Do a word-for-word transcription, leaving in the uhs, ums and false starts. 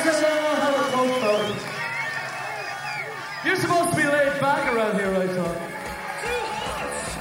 You're supposed to be laid back around here, I thought.